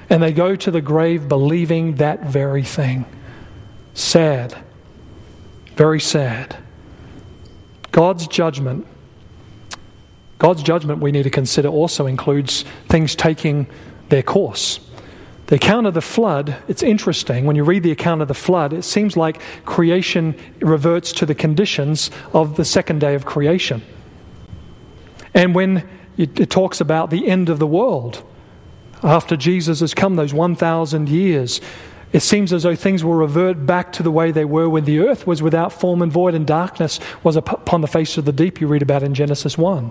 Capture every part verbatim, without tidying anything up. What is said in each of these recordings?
And they go to the grave believing that very thing. Sad. Very sad. God's judgment, God's judgment we need to consider also includes things taking their course. The account of the flood, it's interesting. When you read the account of the flood, it seems like creation reverts to the conditions of the second day of creation. And when it, it talks about the end of the world, after Jesus has come those one thousand years, it seems as though things will revert back to the way they were when the earth was without form and void and darkness was upon the face of the deep, you read about in Genesis one.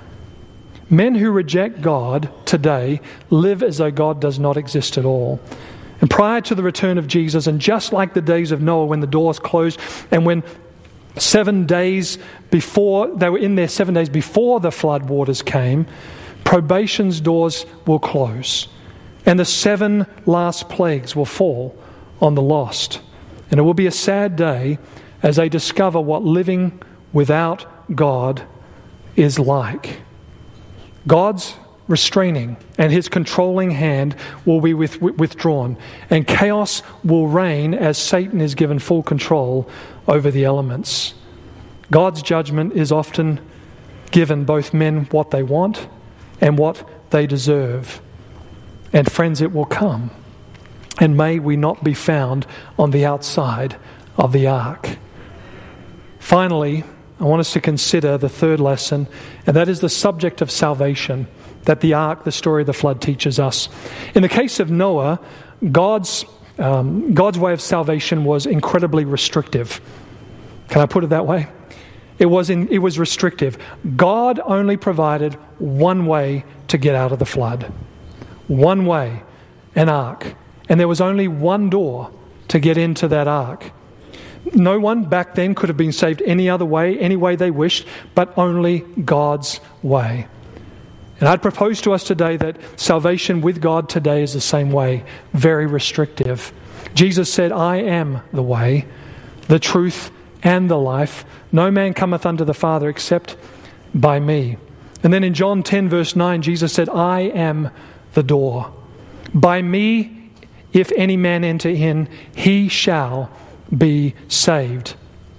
Men who reject God today live as though God does not exist at all. And prior to the return of Jesus, and just like the days of Noah when the doors closed, and when seven days before, they were in there seven days before the flood waters came, probation's doors will close. And the seven last plagues will fall on the lost. And it will be a sad day as they discover what living without God is like. God's restraining and his controlling hand will be with, withdrawn, and chaos will reign as Satan is given full control over the elements. God's judgment is often given both men what they want and what they deserve. And friends, it will come. And may we not be found on the outside of the ark. Finally, I want us to consider the third lesson, and that is the subject of salvation that the ark, the story of the flood, teaches us. In the case of Noah, God's um, God's way of salvation was incredibly restrictive. Can I put it that way? It was in, it was restrictive. God only provided one way to get out of the flood. One way, an ark. And there was only one door to get into that ark. No one back then could have been saved any other way, any way they wished, but only God's way. And I'd propose to us today that salvation with God today is the same way, very restrictive. Jesus said, I am the way, the truth, and the life. No man cometh unto the Father except by me. And then in John ten verse nine, Jesus said, I am the door. By me, if any man enter in, he shall be saved.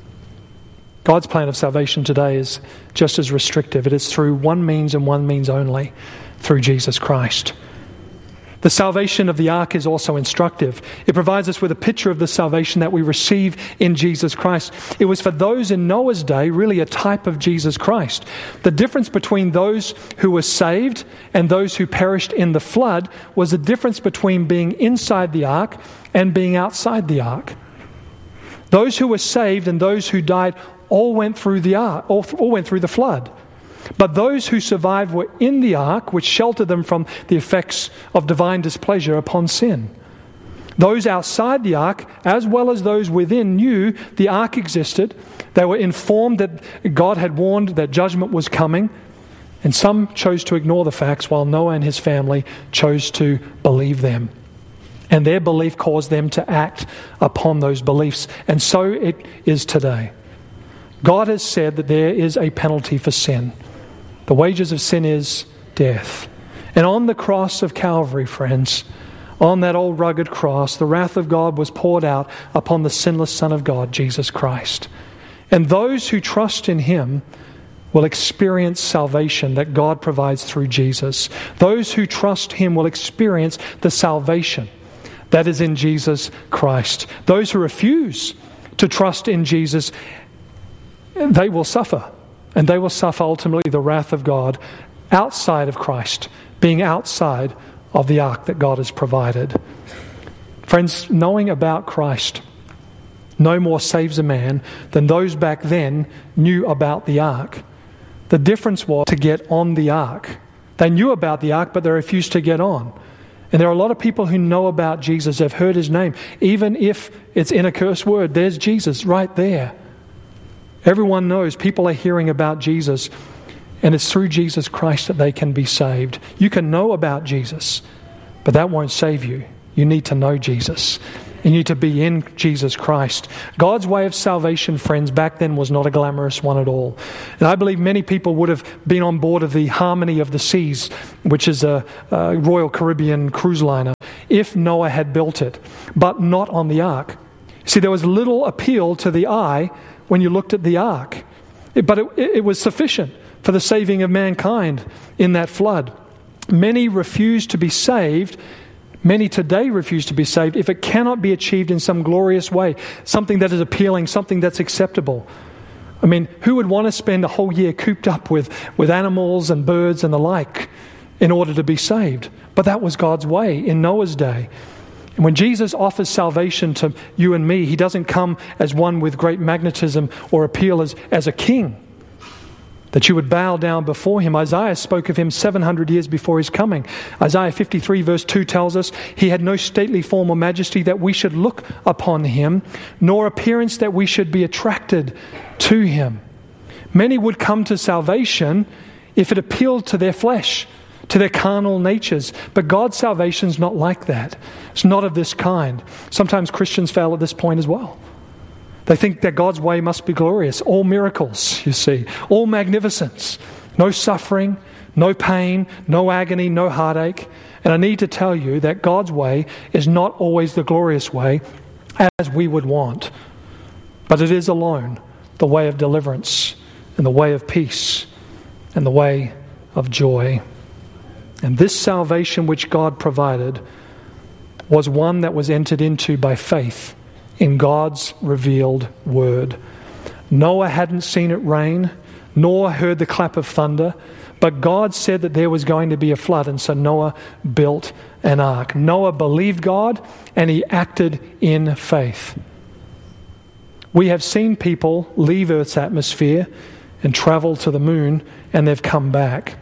God's plan of salvation today is just as restrictive. It is through one means and one means only, through Jesus Christ. The salvation of the ark is also instructive. It provides us with a picture of the salvation that we receive in Jesus Christ. It was for those in Noah's day really a type of Jesus Christ. The difference between those who were saved and those who perished in the flood was the difference between being inside the ark and being outside the ark. Those who were saved and those who died all went through the ark, all, all went through the flood. But those who survived were in the ark, which sheltered them from the effects of divine displeasure upon sin. Those outside the ark, as well as those within, knew the ark existed. They were informed that God had warned that judgment was coming. And some chose to ignore the facts, while Noah and his family chose to believe them. And their belief caused them to act upon those beliefs. And so it is today. God has said that there is a penalty for sin. The wages of sin is death. And on the cross of Calvary, friends, on that old rugged cross, the wrath of God was poured out upon the sinless Son of God, Jesus Christ. And those who trust in Him will experience salvation that God provides through Jesus. Those who trust Him will experience the salvation that is in Jesus Christ. Those who refuse to trust in Jesus, they will suffer. And they will suffer ultimately the wrath of God outside of Christ, being outside of the ark that God has provided. Friends, knowing about Christ no more saves a man than those back then knew about the ark. The difference was to get on the ark. They knew about the ark, but they refused to get on. And there are a lot of people who know about Jesus, have heard His name. Even if it's in a curse word, there's Jesus right there. Everyone knows, people are hearing about Jesus, and it's through Jesus Christ that they can be saved. You can know about Jesus, but that won't save you. You need to know Jesus. You need to be in Jesus Christ. God's way of salvation, friends, back then was not a glamorous one at all. And I believe many people would have been on board of the Harmony of the Seas, which is a, a Royal Caribbean cruise liner, if Noah had built it, but not on the ark. See, there was little appeal to the eye when you looked at the ark, but it, it was sufficient for the saving of mankind in that flood. Many refuse to be saved. Many today refuse to be saved if it cannot be achieved in some glorious way, something that is appealing, something that's acceptable. I mean, who would want to spend a whole year cooped up with, with animals and birds and the like in order to be saved? But that was God's way in Noah's day. And when Jesus offers salvation to you and me, he doesn't come as one with great magnetism or appeal as, as a king, that you would bow down before him. Isaiah spoke of him seven hundred years before his coming. Isaiah fifty-three verse two tells us, he had no stately form or majesty that we should look upon him, nor appearance that we should be attracted to him. Many would come to salvation if it appealed to their flesh, to their carnal natures. But God's salvation is not like that. It's not of this kind. Sometimes Christians fail at this point as well. They think that God's way must be glorious. All miracles, you see. All magnificence. No suffering, no pain, no agony, no heartache. And I need to tell you that God's way is not always the glorious way as we would want. But it is alone the way of deliverance and the way of peace and the way of joy. And this salvation which God provided was one that was entered into by faith in God's revealed word. Noah hadn't seen it rain, nor heard the clap of thunder, but God said that there was going to be a flood, and so Noah built an ark. Noah believed God, and he acted in faith. We have seen people leave Earth's atmosphere and travel to the moon, and they've come back.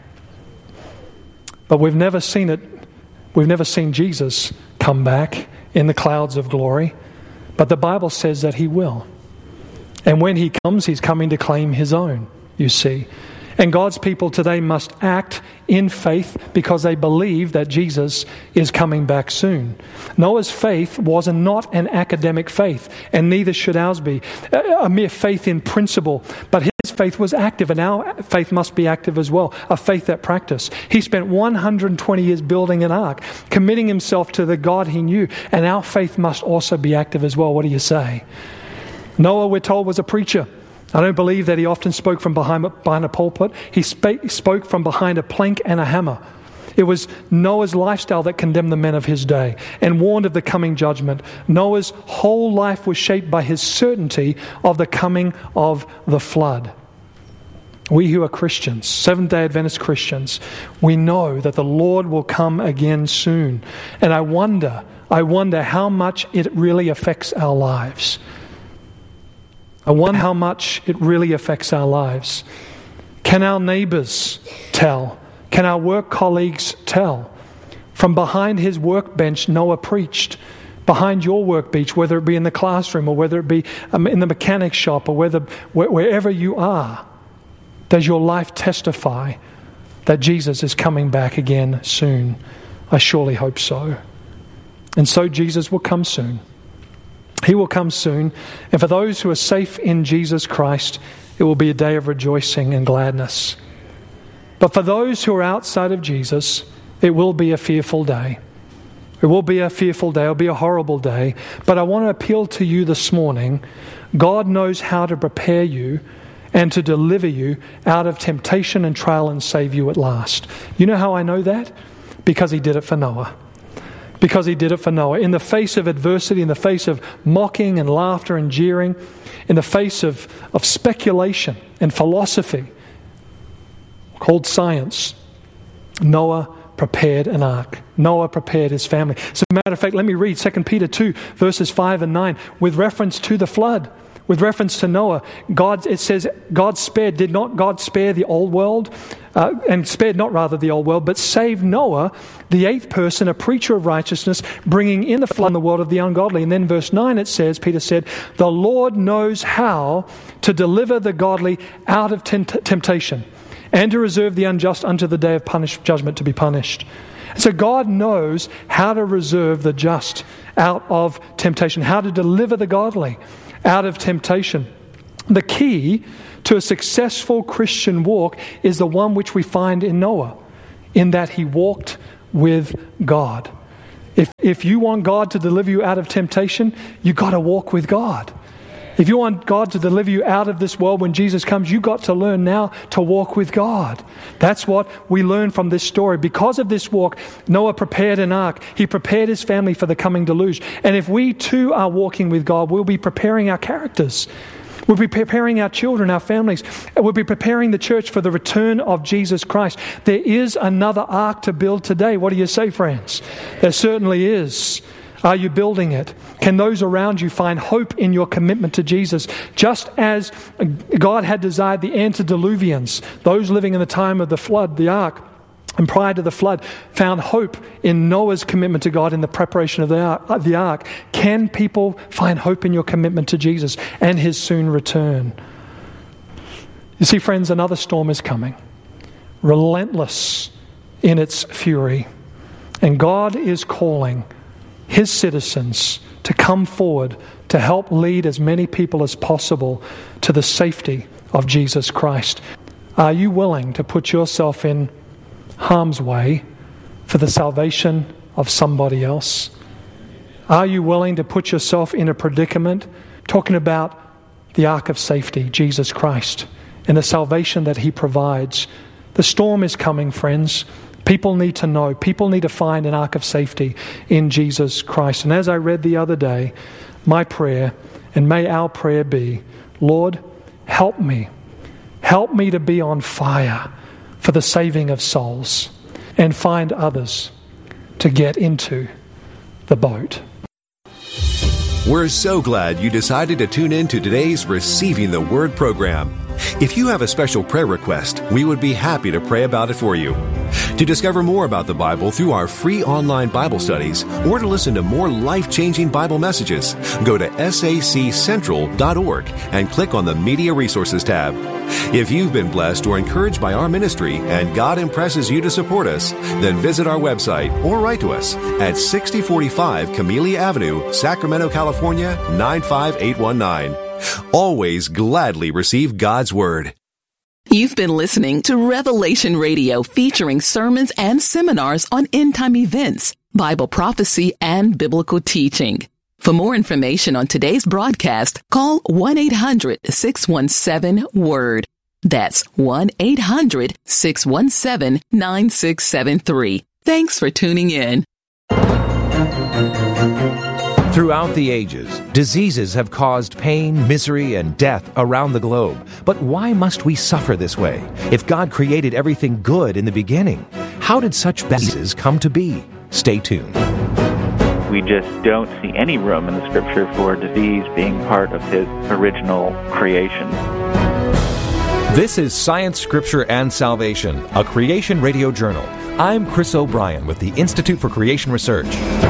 But we've never seen it, we've never seen Jesus come back in the clouds of glory. But the Bible says that he will. And when he comes, he's coming to claim his own, you see. And God's people today must act in faith because they believe that Jesus is coming back soon. Noah's faith was not an academic faith, and neither should ours be. A mere faith in principle. But his faith was active, and our faith must be active as well. A faith that practiced. He spent one hundred twenty years building an ark, committing himself to the God he knew. And our faith must also be active as well. What do you say? Noah, we're told, was a preacher. I don't believe that he often spoke from behind, behind a pulpit. He spake, spoke from behind a plank and a hammer. It was Noah's lifestyle that condemned the men of his day and warned of the coming judgment. Noah's whole life was shaped by his certainty of the coming of the flood. We who are Christians, Seventh-day Adventist Christians, we know that the Lord will come again soon. And I wonder, I wonder how much it really affects our lives. I wonder how much it really affects our lives. Can our neighbors tell? Can our work colleagues tell? From behind his workbench, Noah preached. Behind your workbench, whether it be in the classroom or whether it be um, in the mechanic shop or whether, wh- wherever you are, does your life testify that Jesus is coming back again soon? I surely hope so. And so Jesus will come soon. He will come soon, and for those who are safe in Jesus Christ, it will be a day of rejoicing and gladness. But for those who are outside of Jesus, it will be a fearful day. It will be a fearful day. It will be a horrible day. But I want to appeal to you this morning. God knows how to prepare you and to deliver you out of temptation and trial and save you at last. You know how I know that? Because he did it for Noah. Because he did it for Noah. In the face of adversity, in the face of mocking and laughter and jeering, in the face of, of speculation and philosophy called science, Noah prepared an ark. Noah prepared his family. As a matter of fact, let me read Second Peter two, verses five and nine, with reference to the flood. With reference to Noah, God, it says, God spared, did not God spare the old world, uh, and spared not rather the old world, but saved Noah, the eighth person, a preacher of righteousness, bringing in the flood in the world of the ungodly. And then verse nine it says, Peter said, the Lord knows how to deliver the godly out of tempt- temptation and to reserve the unjust unto the day of punish- judgment to be punished. So God knows how to reserve the just out of temptation, how to deliver the godly out of temptation. The key to a successful Christian walk is the one which we find in Noah, in that he walked with God. If, if you want God to deliver you out of temptation, you've got to walk with God. If you want God to deliver you out of this world when Jesus comes, you've got to learn now to walk with God. That's what we learn from this story. Because of this walk, Noah prepared an ark. He prepared his family for the coming deluge. And if we too are walking with God, we'll be preparing our characters. We'll be preparing our children, our families. We'll be preparing the church for the return of Jesus Christ. There is another ark to build today. What do you say, friends? There certainly is. Are you building it? Can those around you find hope in your commitment to Jesus? Just as God had desired the antediluvians, those living in the time of the flood, the ark, and prior to the flood, found hope in Noah's commitment to God in the preparation of the ark, the ark. Can people find hope in your commitment to Jesus and his soon return? You see, friends, another storm is coming, relentless in its fury. And God is calling his citizens to come forward to help lead as many people as possible to the safety of Jesus Christ. Are you willing to put yourself in harm's way for the salvation of somebody else? Are you willing to put yourself in a predicament, talking about the ark of safety, Jesus Christ, and the salvation that he provides? The storm is coming, friends. People need to know. People need to find an ark of safety in Jesus Christ. And as I read the other day, my prayer, and may our prayer be, Lord, help me. Help me to be on fire for the saving of souls and find others to get into the boat. We're so glad you decided to tune in to today's Receiving the Word program. If you have a special prayer request, we would be happy to pray about it for you. To discover more about the Bible through our free online Bible studies, or to listen to more life-changing Bible messages, go to S A C central dot org and click on the Media Resources tab. If you've been blessed or encouraged by our ministry and God impresses you to support us, then visit our website or write to us at sixty forty-five Camellia Avenue, Sacramento, California, nine five eight one nine. Always gladly receive God's Word. You've been listening to Revelation Radio, featuring sermons and seminars on end-time events, Bible prophecy, and biblical teaching. For more information on today's broadcast, call one eight hundred six one seven WORD. That's one eight hundred six one seven nine six seven three. Thanks for tuning in. Throughout the ages, diseases have caused pain, misery, and death around the globe. But why must we suffer this way? If God created everything good in the beginning, how did such diseases come to be? Stay tuned. We just don't see any room in the Scripture for disease being part of his original creation. This is Science, Scripture, and Salvation, a Creation Radio Journal. I'm Chris O'Brien with the Institute for Creation Research.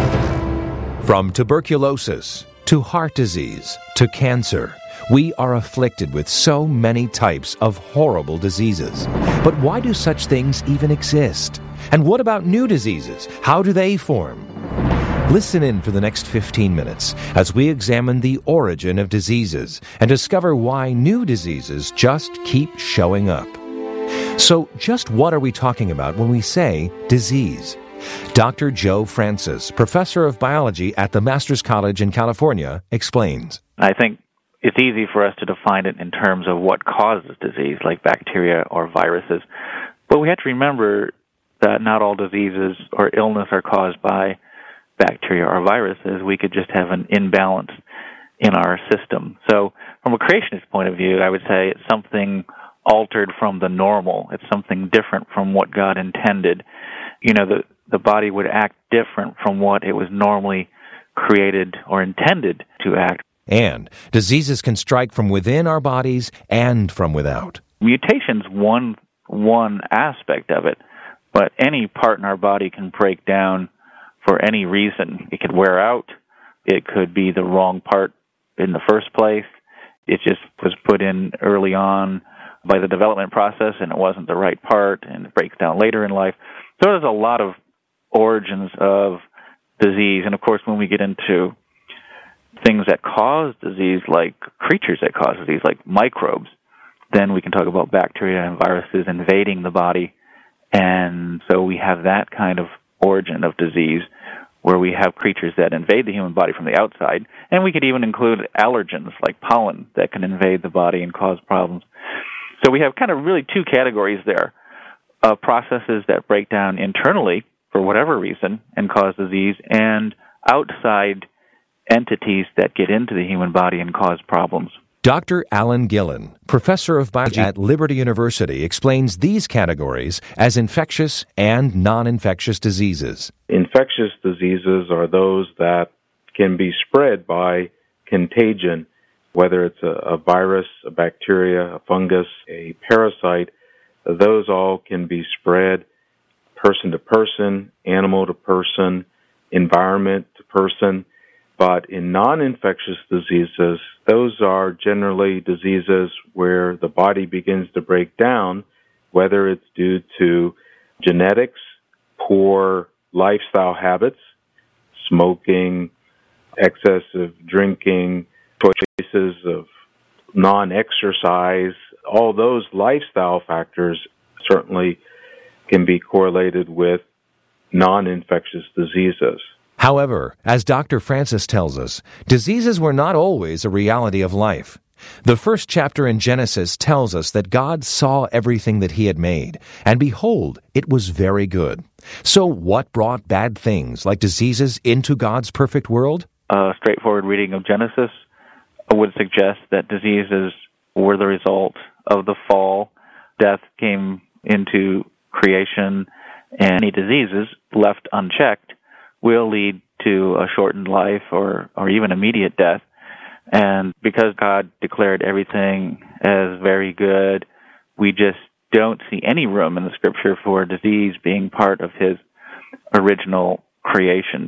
From tuberculosis to heart disease to cancer, we are afflicted with so many types of horrible diseases. But why do such things even exist? And what about new diseases? How do they form? Listen in for the next fifteen minutes as we examine the origin of diseases and discover why new diseases just keep showing up. So, just what are we talking about when we say disease? Doctor Joe Francis, professor of biology at the Master's College in California, explains. I think it's easy for us to define it in terms of what causes disease, like bacteria or viruses. But we have to remember that not all diseases or illness are caused by bacteria or viruses. We could just have an imbalance in our system. So from a creationist point of view, I would say it's something altered from the normal. It's something different from what God intended. You know, the the body would act different from what it was normally created or intended to act. And diseases can strike from within our bodies and from without. Mutation's one one aspect of it, but any part in our body can break down for any reason. It could wear out. It could be the wrong part in the first place. It just was put in early on by the development process, and it wasn't the right part, and it breaks down later in life. So there's a lot of origins of disease. And of course, when we get into things that cause disease, like creatures that cause disease, like microbes, then we can talk about bacteria and viruses invading the body. And so we have that kind of origin of disease, where we have creatures that invade the human body from the outside, and we could even include allergens like pollen that can invade the body and cause problems. So we have kind of really two categories there of processes that break down internally for whatever reason and cause disease, and outside entities that get into the human body and cause problems. Doctor Alan Gillen, professor of biology at Liberty University, explains these categories as infectious and non-infectious diseases. Infectious diseases are those that can be spread by contagion, whether it's a, a virus, a bacteria, a fungus, a parasite. Those all can be spread person to person, animal to person, environment to person. But in non-infectious diseases, those are generally diseases where the body begins to break down, whether it's due to genetics, poor lifestyle habits, smoking, excessive drinking, choices of non-exercise. All those lifestyle factors certainly can be correlated with non-infectious diseases. However, as Doctor Francis tells us, diseases were not always a reality of life. The first chapter in Genesis tells us that God saw everything that He had made, and behold, it was very good. So what brought bad things, like diseases, into God's perfect world? A straightforward reading of Genesis would suggest that diseases were the result of the fall. Death came into creation, and any diseases left unchecked will lead to a shortened life or, or even immediate death. And because God declared everything as very good, we just don't see any room in the Scripture for disease being part of His original creation.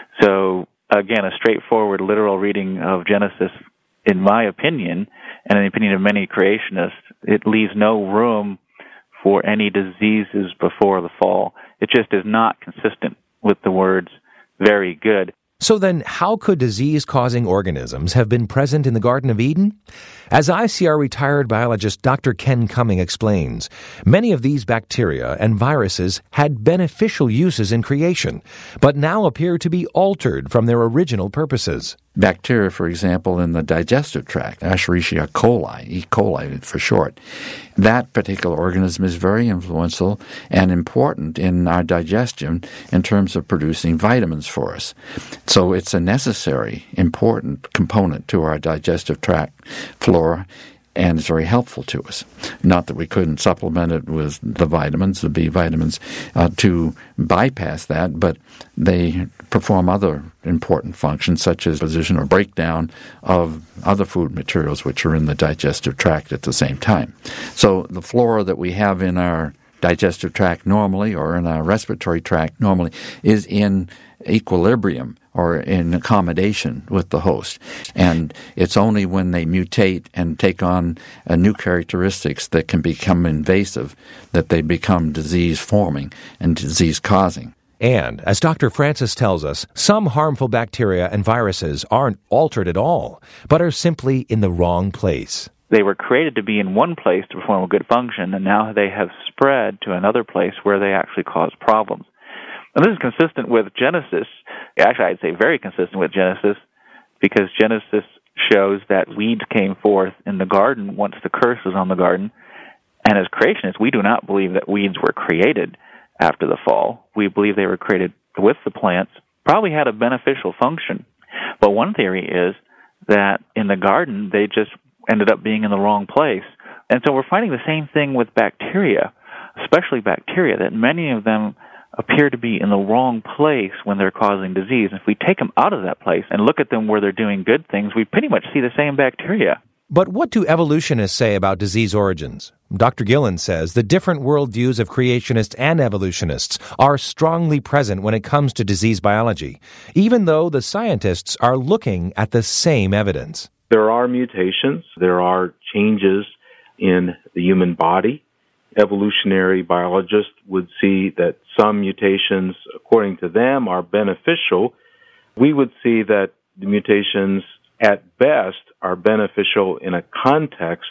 So, again, a straightforward literal reading of Genesis, in my opinion, and in the opinion of many creationists, it leaves no room for any diseases before the fall. It just is not consistent with the words very good. So then, how could disease-causing organisms have been present in the Garden of Eden? As I C R retired biologist Doctor Ken Cumming explains, many of these bacteria and viruses had beneficial uses in creation, but now appear to be altered from their original purposes. Bacteria, for example, in the digestive tract, Escherichia coli, E. coli for short, that particular organism is very influential and important in our digestion in terms of producing vitamins for us. So it's a necessary, important component to our digestive tract flora, and it's very helpful to us. Not that we couldn't supplement it with the vitamins, the B vitamins, uh, to bypass that, but they perform other important functions, such as position or breakdown of other food materials which are in the digestive tract at the same time. So the flora that we have in our digestive tract normally, or in our respiratory tract normally, is in equilibrium or in accommodation with the host. And it's only when they mutate and take on uh, new characteristics that can become invasive that they become disease-forming and disease-causing. And, as Doctor Francis tells us, some harmful bacteria and viruses aren't altered at all, but are simply in the wrong place. They were created to be in one place to perform a good function, and now they have spread to another place where they actually cause problems. And this is consistent with Genesis. Actually, I'd say very consistent with Genesis, because Genesis shows that weeds came forth in the garden once the curse was on the garden. And as creationists, we do not believe that weeds were created after the fall. We believe they were created with the plants, probably had a beneficial function. But one theory is that in the garden, they just ended up being in the wrong place. And so we're finding the same thing with bacteria, especially bacteria, that many of them appear to be in the wrong place when they're causing disease. If we take them out of that place and look at them where they're doing good things, we pretty much see the same bacteria. But what do evolutionists say about disease origins? Doctor Gillen says the different worldviews of creationists and evolutionists are strongly present when it comes to disease biology, even though the scientists are looking at the same evidence. There are mutations. There are changes in the human body. Evolutionary biologists would see that some mutations, according to them, are beneficial. We would see that the mutations, at best, are beneficial in a context,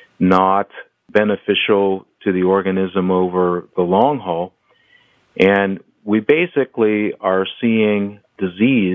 not beneficial to the organism over the long haul. And we basically are seeing disease